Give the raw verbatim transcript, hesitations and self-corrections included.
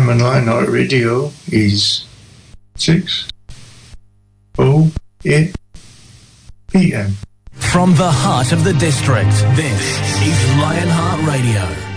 time on Lionheart Radio is six oh eight p.m. From the heart of the district, this is Lionheart Radio.